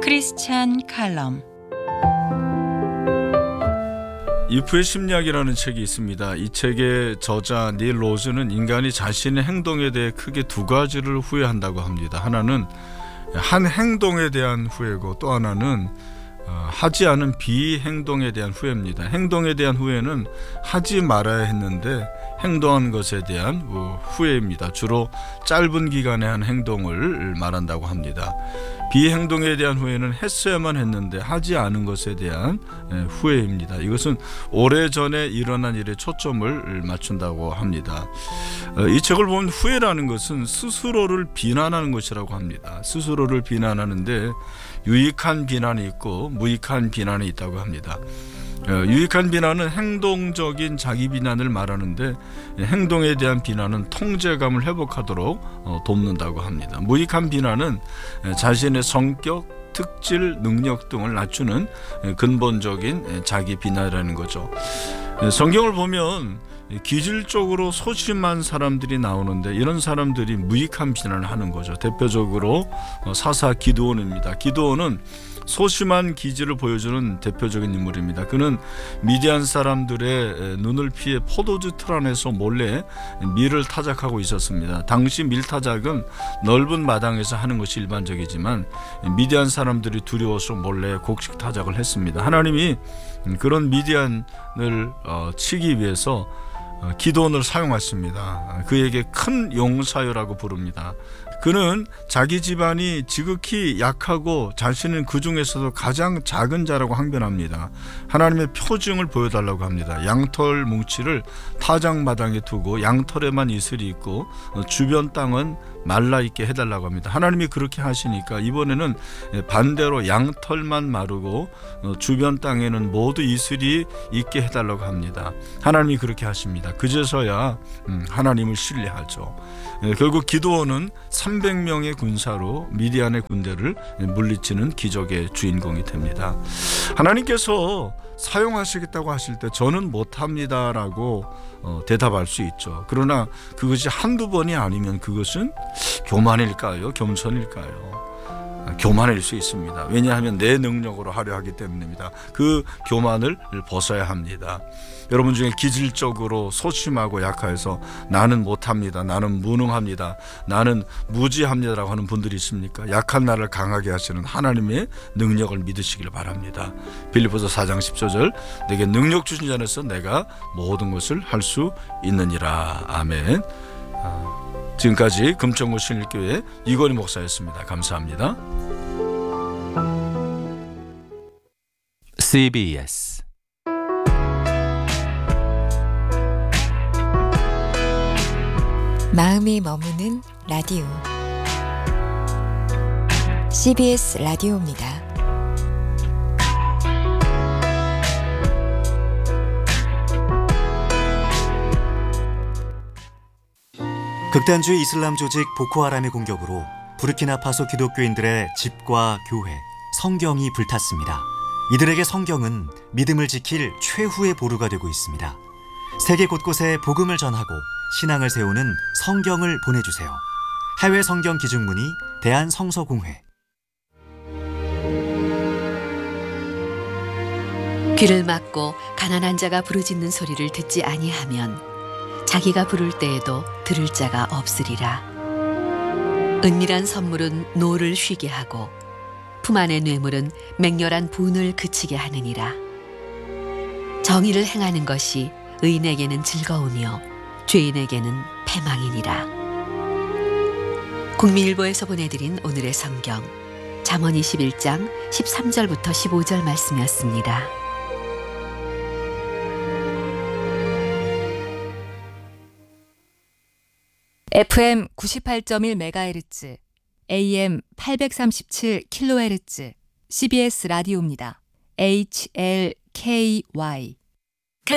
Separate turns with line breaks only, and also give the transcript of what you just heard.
크리스찬 칼럼.
이프의 심리학이라는 책이 있습니다. 이 책의 저자 닐 로즈는 인간이 자신의 행동에 대해 크게 두 가지를 후회한다고 합니다. 하나는 한 행동에 대한 후회고, 또 하나는 하지 않은 비행동에 대한 후회입니다. 행동에 대한 후회는 하지 말아야 했는데 행동한 것에 대한 후회입니다. 주로 짧은 기간에 한 행동을 말한다고 합니다. 비행동에 대한 후회는 했어야만 했는데 하지 않은 것에 대한 후회입니다. 이것은 오래전에 일어난 일에 초점을 맞춘다고 합니다. 이 책을 보면 후회라는 것은 스스로를 비난하는 것이라고 합니다. 스스로를 비난하는데 유익한 비난이 있고 무익한 비난이 있다고 합니다. 유익한 비난은 행동적인 자기 비난을 말하는데, 행동에 대한 비난은 통제감을 회복하도록 돕는다고 합니다. 무익한 비난은 자신의 성격, 특질, 능력 등을 낮추는 근본적인 자기 비난이라는 거죠. 성경을 보면 기질적으로 소심한 사람들이 나오는데, 이런 사람들이 무익한 비난을 하는 거죠. 대표적으로 사사 기드온입니다. 기드온은 소심한 기질을 보여주는 대표적인 인물입니다. 그는 미디안 사람들의 눈을 피해 포도주 틀 안에서 몰래 밀을 타작하고 있었습니다. 당시 밀 타작은 넓은 마당에서 하는 것이 일반적이지만 미디안 사람들이 두려워서 몰래 곡식 타작을 했습니다. 하나님이 그런 미디안을 치기 위해서 기드온을 사용하십니다. 그에게 큰 용사여라고 부릅니다. 그는 자기 집안이 지극히 약하고 자신은 그 중에서도 가장 작은 자라고 항변합니다. 하나님의 표징을 보여달라고 합니다. 양털 뭉치를 타작마당에 두고 양털에만 이슬이 있고 주변 땅은 말라있게 해달라고 합니다. 하나님이 그렇게 하시니까 이번에는 반대로 양털만 마르고 주변 땅에는 모두 이슬이 있게 해달라고 합니다. 하나님이 그렇게 하십니다. 그제서야 하나님을 신뢰하죠. 결국 기드온은 300명의 군사로 미디안의 군대를 물리치는 기적의 주인공이 됩니다. 하나님께서 사용하시겠다고 하실 때 저는 못합니다라고 대답할 수 있죠. 그러나 그것이 한두 번이 아니면 그것은 교만일까요? 겸손일까요? 교만일 수 있습니다. 왜냐하면 내 능력으로 하려 하기 때문입니다. 그 교만을 벗어야 합니다. 여러분 중에 기질적으로 소심하고 약해서 나는 못합니다, 나는 무능합니다, 나는 무지합니다라고 하는 분들이 있습니까? 약한 나를 강하게 하시는 하나님의 능력을 믿으시길 바랍니다. 빌립보서 4장 10절 내게 능력 주신 자 안에서 내가 모든 것을 할 수 있느니라. 아멘. 지금까지 금천구 신일교회 이건희 목사였습니다. 감사합니다.
CBS
마음이 머무는 라디오 CBS 라디오입니다.
극단주의 이슬람 조직 보코하람의 공격으로 부르키나파소 기독교인들의 집과 교회, 성경이 불탔습니다. 이들에게 성경은 믿음을 지킬 최후의 보루가 되고 있습니다. 세계 곳곳에 복음을 전하고 신앙을 세우는 성경을 보내주세요. 해외 성경 기준문의 대한성서공회.
귀를 막고 가난한 자가 부르짖는 소리를 듣지 아니하면 자기가 부를 때에도 들을 자가 없으리라. 은밀한 선물은 노를 쉬게 하고 품 안의 뇌물은 맹렬한 분을 그치게 하느니라. 정의를 행하는 것이 의인에게는 즐거우며 죄인에게는 패망이니라. 국민일보에서 보내드린 오늘의 성경 잠언 21장 13절부터 15절 말씀이었습니다.
FM 98.1MHz, AM 837kHz, CBS 라디오입니다. HLKY